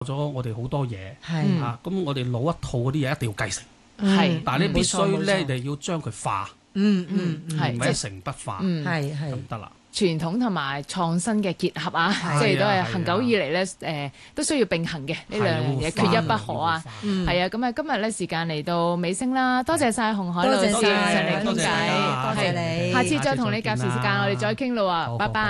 咗我哋好多嘢係嚇，咁我哋老一套嗰啲嘢一定要繼承， 係但係你必須咧， 冇錯你要將佢化， 係唔係一成不化， 係就唔得啦。 傳統同埋創新嘅結合啊， 係即係都係係啊恒久以嚟咧，都需要並行嘅呢兩樣嘢，缺一不可啊。係啊，咁啊，今日咧時間嚟到尾聲啦，多謝晒洪海老師多謝晒上嚟傾多謝大偈， 家多謝你下次再同你夾時間，我哋再傾咯喎， 好拜拜。